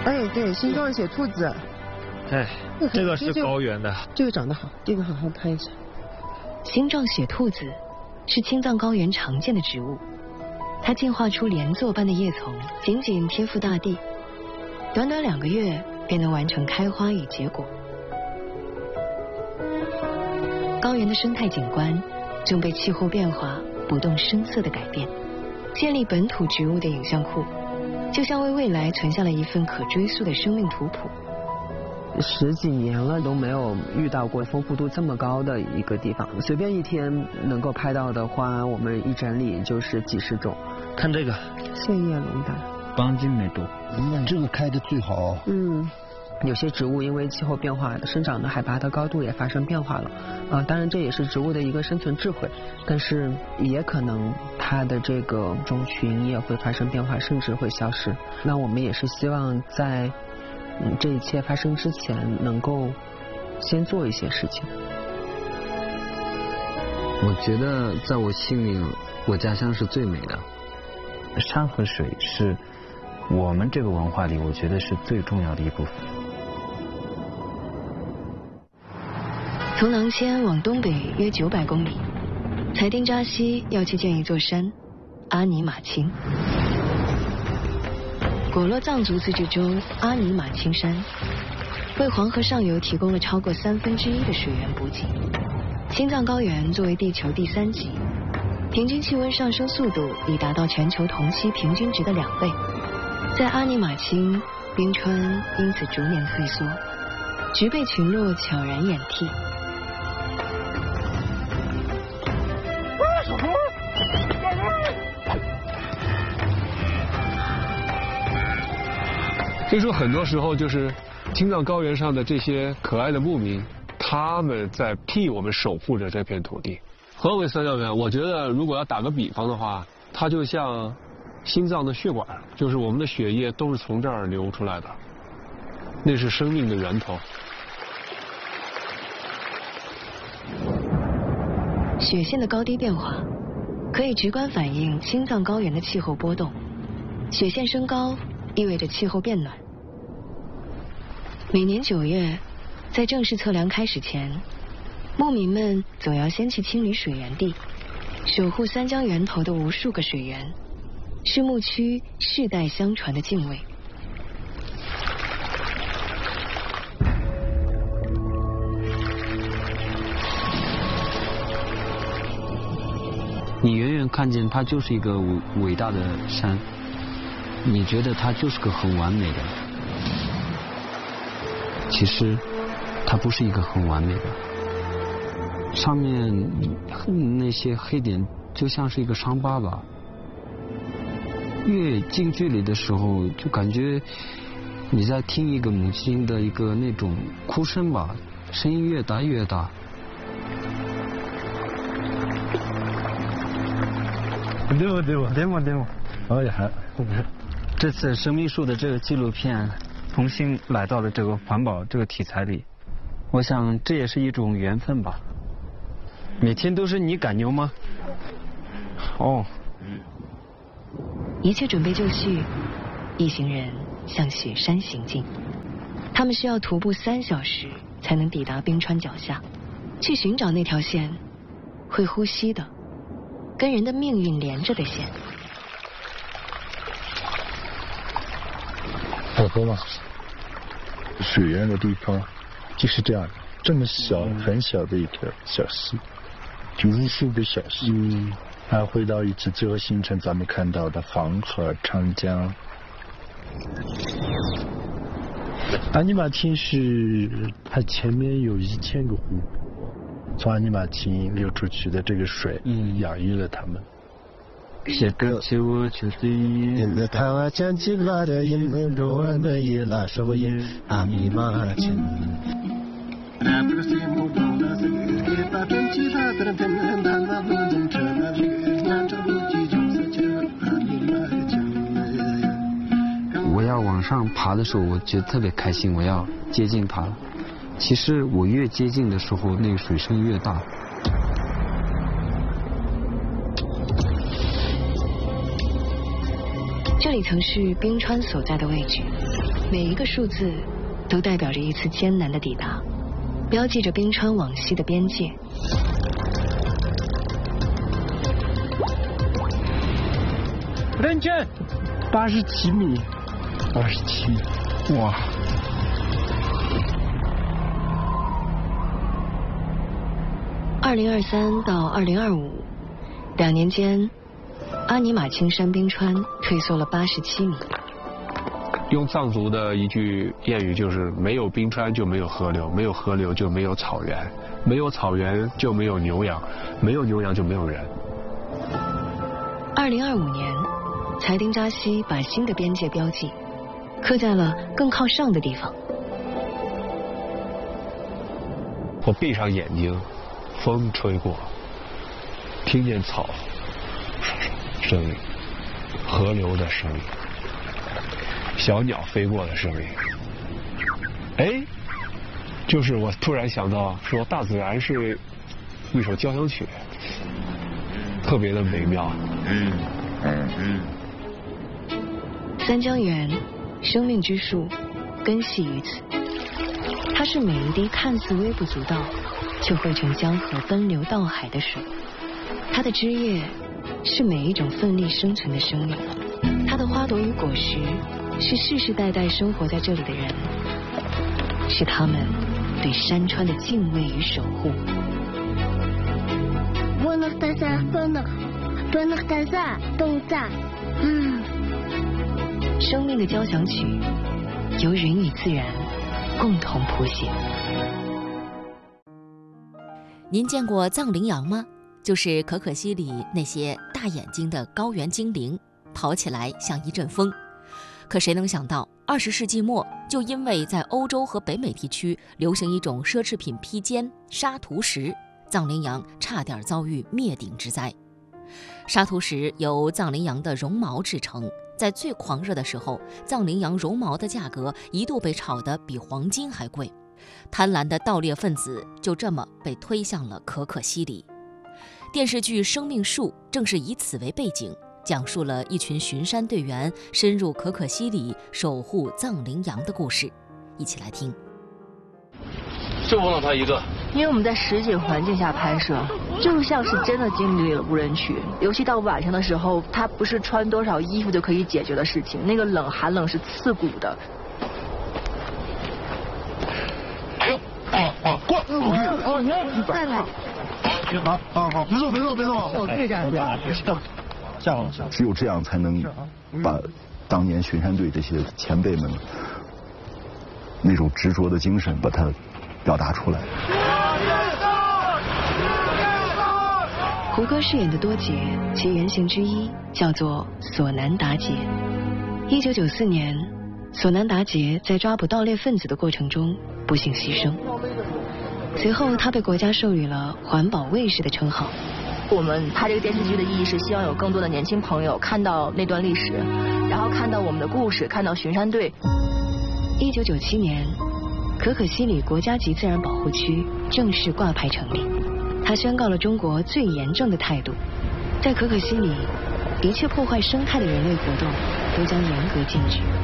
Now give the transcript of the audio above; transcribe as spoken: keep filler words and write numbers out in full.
哎，对，心状血兔子。 哎，这个是高原的。 这个长得好，这个好好拍一下。 星状血兔子是青藏高原常见的植物，它进化出连座般的叶丛，紧紧贴附大地，短短两个月便能完成开花与结果。高原的生态景观正被气候变化不动声色的改变，建立本土植物的影像库，就像为未来存下了一份可追溯的生命图谱。 十几年了都没有遇到过丰富度这么高的一个地方，随便一天能够拍到的花，我们一整理就是几十种。 看这个线叶龙胆， 邦金梅多，嗯，这个开的最好。 嗯，有些植物因为气候变化，生长的海拔的高度也发生变化了啊、呃，当然这也是植物的一个生存智慧，但是也可能它的这个种群也会发生变化，甚至会消失。那我们也是希望在嗯这一切发生之前，能够先做一些事情。 我觉得在我心里，我家乡是最美的。 山和水是我们这个文化里，我觉得是最重要的一部分。 从囊谦往东北约九百公里，才丁扎西要去见一座山——阿尼玛卿。果洛藏族自治州阿尼玛卿山为黄河上游提供了超过三分之一的水源补给。青藏高原作为地球第三极，平均气温上升速度已达到全球同期平均值的两倍。在阿尼玛卿，冰川因此逐年退缩，植被群落悄然掩替。 所以说，很多时候就是青藏高原上的这些可爱的牧民，他们在替我们守护着这片土地。何为三角源？我觉得如果要打个比方的话，它就像心脏的血管，就是我们的血液都是从这儿流出来的，那是生命的源头。 雪线的高低变化可以直观反映青藏高原的气候波动。雪线升高意味着气候变暖。每年九月，在正式测量开始前，牧民们总要先去清理水源地，守护三江源头的无数个水源，是牧区世代相传的敬畏。 你远远看见它就是一个伟伟大的山，你觉得它就是个很完美的，其实它不是一个很完美的。上面那些黑点就像是一个伤疤吧，越近距离的时候就感觉你在听一个母亲的一个那种哭声吧，声音越大越大。 对不对不对吗对吗？哦也还。这次生命树的这个纪录片重新来到了这个环保这个题材里，我想这也是一种缘分吧。每天都是你赶牛吗？哦。 一切准备就绪，一行人向雪山行进。他们需要徒步三小时才能抵达冰川脚下，去寻找那条线，会呼吸的，跟人的命运连着的线。 好喝吗？水源的地方就是这样，这么小很小的一条小溪，无数个小溪，嗯，还回到一次最后形成咱们看到的黄河、长江。阿尼玛卿是它前面有一千个湖泊，从阿尼玛卿流出去的这个水，嗯，养育了它们。 写歌起舞曲的音，那台湾讲起来的音，柔软的伊拉手音，阿尼玛卿。 我要往上爬的时候，我觉得特别开心，我要接近它。其实我越接近的时候，那个水声越大。 这里曾是冰川所在的位置，每一个数字都代表着一次艰难的抵达，标记着冰川往西的边界。 认真，八十七米，八十七，哇！ 二零二三到二零二五两年间，阿尼玛青山冰川退缩了八十七米。 用藏族的一句谚语就是“没有冰川就没有河流，没有河流就没有草原，没有草原就没有牛羊，没有牛羊就没有人”。 二零二五年，裁丁扎西把新的边界标记刻在了更靠上的地方。 我闭上眼睛，风吹过，听见草声音，河流的声音，小鸟飞过的声音。哎，就是我突然想到，说大自然是一首交响曲，特别的美妙。嗯嗯嗯。 三江源，生命之树，根系于此。它是每一滴看似微不足道，却汇成江河奔流到海的水。它的枝叶是每一种奋力生存的生命，它的花朵与果实是世世代代生活在这里的人，是他们对山川的敬畏与守护。 不能带上，不能，不能带上，动炸。嗯。 生命的交响曲，由人与自然共同谱写。 您见过藏羚羊吗？就是可可西里那些大眼睛的高原精灵，跑起来像一阵风。可谁能想到，二十世纪末，就因为在欧洲和北美地区流行一种奢侈品披肩沙图什，藏羚羊差点遭遇灭顶之灾。沙图什由藏羚羊的绒毛制成，在最狂热的时候，藏羚羊绒毛的价格一度被炒得比黄金还贵。贪婪的盗猎分子就这么被推向了可可西里。电视剧《生命树》正是以此为背景，讲述了一群巡山队员深入可可西里守护藏羚羊的故事。一起来听。 就忘了他一个， 因为我们在实景环境下拍摄，就像是真的经历了无人区。尤其到晚上的时候，它不是穿多少衣服就可以解决的事情，那个冷寒冷是刺骨的。 哎呦，啊啊，过来！哦，你快来！好，好好，别动，别动，别动！我可以这样，这样，这样，只有这样才能把当年巡山队这些前辈们那种执着的精神，把它表达出来。 胡歌饰演的多杰，其原型之一叫做索南达杰。一九九四年，索南达杰在抓捕盗猎分子的过程中不幸牺牲。随后，他被国家授予了环保卫士的称号。 我们拍这个电视剧的意义是希望有更多的年轻朋友看到那段历史，然后看到我们的故事，看到巡山队。 一九九七年，可可西里国家级自然保护区正式挂牌成立，它宣告了中国最严正的态度：在可可西里，一切破坏生态的人类活动都将严格禁止。